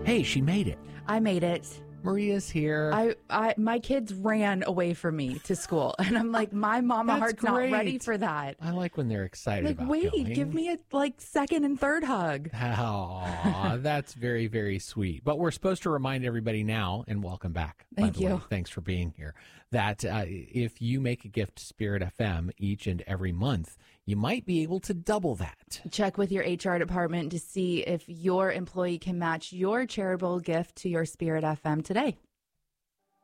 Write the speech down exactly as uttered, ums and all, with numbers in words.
Hey, she made it. I made it. Maria's here. I, I, my kids ran away from me to school, and I'm like, my mama That's heart's great. not ready for that. I like when they're excited Like, about wait, going. give me a like second and third hug. Aw, that's very, very sweet. But we're supposed to remind everybody now, and welcome back. by Thank the way. you. Thanks for being here. That uh, if you make a gift to Spirit F M each and every month, you might be able to double that. Check with your H R department to see if your employee can match your charitable gift to your Spirit F M today.